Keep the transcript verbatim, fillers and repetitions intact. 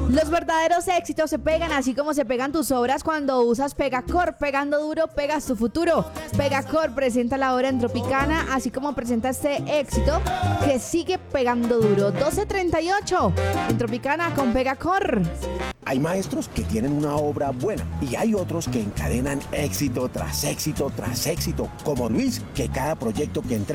Los verdaderos éxitos se pegan así como se pegan tus obras cuando usas Pegacor. Pegando duro, pegas tu futuro. Pegacor presenta la obra en Tropicana, así como presenta este éxito que sigue pegando duro. doce treinta y ocho en Tropicana con Pegacor. Hay maestros que tienen una obra buena y hay otros que encadenan éxito tras éxito tras éxito, como Luis, que cada proyecto que entrega